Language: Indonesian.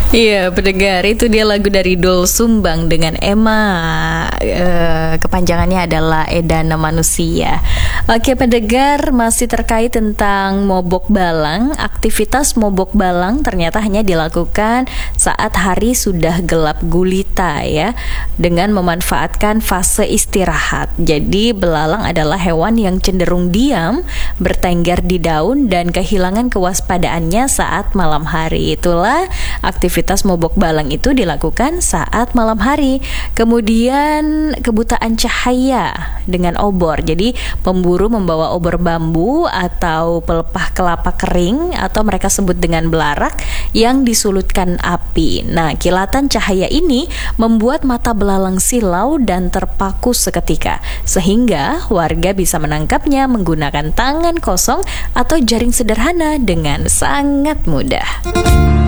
Iya, pendengar, itu dia lagu dari Doel Sumbang dengan Emma. Kepanjangannya adalah Edana Manusia. Oke, pendengar, masih terkait tentang mobok balang. Aktivitas mobok balang ternyata hanya dilakukan saat hari sudah gelap gulita ya, dengan memanfaatkan fase istirahat. Jadi belalang adalah hewan yang cenderung diam, bertengger di daun dan kehilangan kewaspadaannya saat malam hari. Itulah aktivitas mobok balang itu dilakukan saat malam hari. Kemudian kebutaan cahaya dengan obor. Jadi pemburu membawa obor bambu atau pelepah kelapa kering atau mereka sebut dengan belarak yang disulutkan api. Nah, kilatan cahaya ini membuat mata belalang silau dan terpaku seketika, sehingga warga bisa menangkapnya menggunakan tangan kosong atau jaring sederhana dengan sangat mudah.